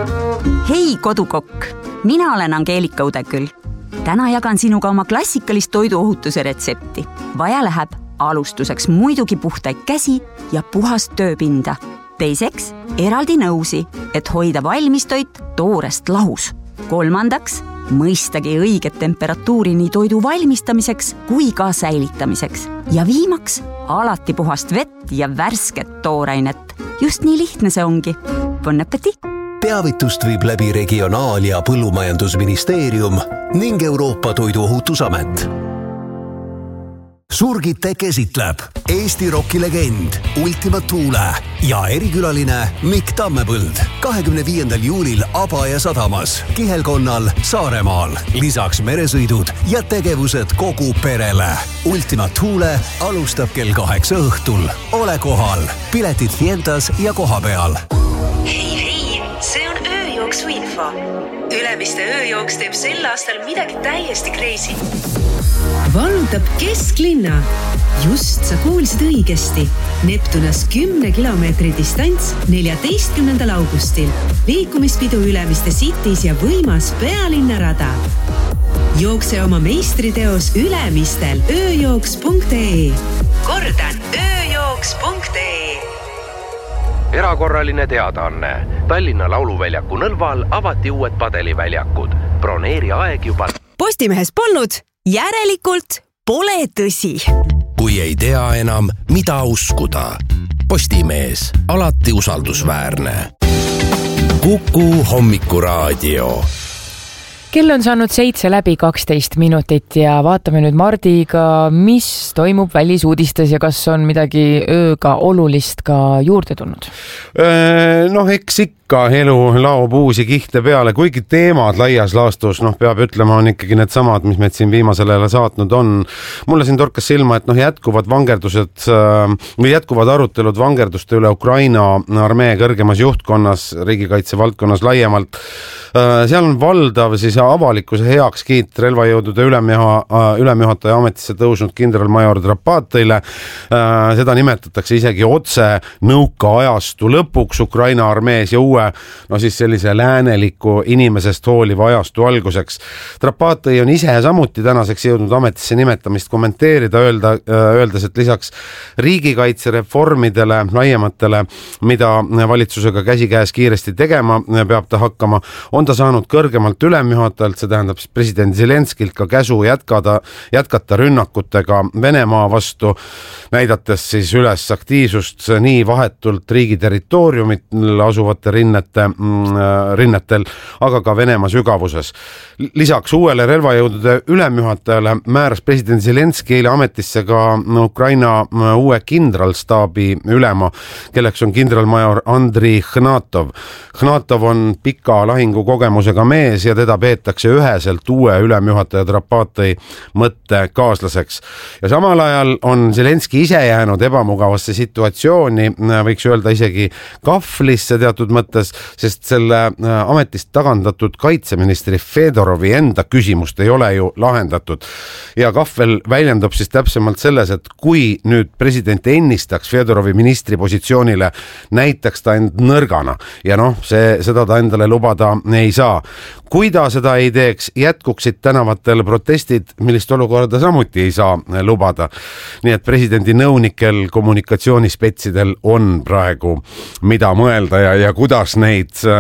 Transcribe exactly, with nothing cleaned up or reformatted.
Hei kodukokk, mina olen Angeelika Udeküll. Täna jagan sinuga oma klassikalist toiduohutuse retsepti. Vaja läheb alustuseks muidugi puhtaid käsi ja puhast tööpinda. Teiseks eraldi nõusi, et hoida valmistoit toorest lahus. Kolmandaks mõistagi õiget temperatuuri nii toidu valmistamiseks kui ka säilitamiseks. Ja viimaks alati puhast vett ja värsket toorainet. Just nii lihtne see ongi. Bon appétit! Teavitust viib läbi Regionaal- ja Põllumajandusministeerium ning Euroopa Toiduohutusamet. Surgite käsitleb Eesti rockilegend Ultima Thule ja erikülaline Mikk Tammepõld kahekümne viiendal juulil Abaja sadamas, Kihelkonnal, Saaremaal. Lisaks meresõidud ja tegevused kogu perele. Ultima Thule alustab kell kaheksa õhtul. Ole kohal. Piletid Fientas ja koha peal. Hei, hei, see on ööjooksu info. Ülemiste ööjooks teeb sel aastal midagi täiesti crazy. Vallutab kesklinna. Just sa kuulsid õigesti. Neptunas kümne kilomeetri distants neljateistkümnendal augustil. Liikumispidu Ülemiste Cities ja võimas pealinnarada. Jookse oma meistriteos Ülemistel ööjooks punkt ee. Kordan, ööjooks punkt ee. Erakorraline teadaanne. Tallinna lauluväljaku Nõlval avati uued padeliväljakud. Broneeri aeg juba. Postimehes polnud, järelikult pole tõsi. Kui ei tea enam, mida uskuda. Postimees, alati usaldusväärne. Kuku hommikuraadio. Kell on saanud seitse läbi kaksteist minutit ja vaatame nüüd Mardiga, mis toimub välisuudistes ja kas on midagi ööga olulist ka juurde tulnud? Noh, eks ikka elu laob uusi kihte peale, kuigi teemad laias laastus, noh, peab ütlema, on ikkagi need samad, mis meid siin viimasel ajal saatnud on. Mulle siin torkas silma, et noh, jätkuvad vangerdused või jätkuvad arutelud vangerduste üle Ukraina armee kõrgemas juhtkonnas, riigikaitse valdkonnas laiemalt. Seal on valdav siis avalikkuse heakskiit relvajõudude ülemjuha, ülemjuhataja ametisse tõusnud kindralmajor Drapatõile. Seda nimetatakse isegi otse nõukaajastu lõpuks Ukraina armees ja uue, no siis sellise lääneliku inimesest hooliva ajastu alguseks. Drapatõi on ise samuti tänaseks jõudnud ametisse nimetamist kommenteerida, öelda, öeldes, et lisaks riigikaitsereformidele laiematele, mida valitsusega käsikäes kiiresti tegema peab ta hakkama, on ta saanud kõrgemalt ülemjuhatajalt, see tähendab president Zelenskilt ka käsu jätkada, jätkata rünnakutega Venemaa vastu, näidates siis üles aktiivsust nii vahetult riigi territooriumil asuvate rinnete, rinnetel, aga ka Venemaa sügavuses. Lisaks uuele relvajõudude ülemjuhatajale määras president Zelenski eile ametisse ka Ukraina uue kindralstaabi ülema, kelleks on kindralmajor Andri Hnatov. Hnatov on pika lahingu kogemusega mees ja teda peetakse üheselt uue ülemjuhataja Drapatõi mõtte kaaslaseks. Ja samal ajal on Zelenski ise jäänud ebamugavasse situatsiooni, võiks öelda isegi kahvlisse teatud mõttes, sest selle ametist tagandatud kaitseministri Fedorovi enda küsimust ei ole ju lahendatud. Ja kahvel väljendub siis täpsemalt selles, et kui nüüd president ennistaks Fedorovi ministri positsioonile, näitaks ta end nõrgana ja noh, see, seda ta endale lubada ei saa. Kui ta seda ei teeks, jätkuksid tänavatel protestid, millist olukorda samuti ei saa lubada. Nii et presidendi nõunikel, kommunikatsioonispetsidel on praegu mida mõelda ja, ja kuidas neid